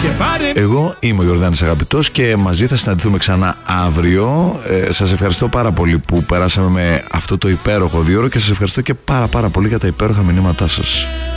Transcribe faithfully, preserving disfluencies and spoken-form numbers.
Εγώ είμαι ο Ιορδάνης Αγαπητός και μαζί θα συναντηθούμε ξανά αύριο. ε, Σας ευχαριστώ πάρα πολύ που περάσαμε με αυτό το υπέροχο δύο ώρο και σας ευχαριστώ και πάρα πάρα πολύ για τα υπέροχα μηνύματά σας.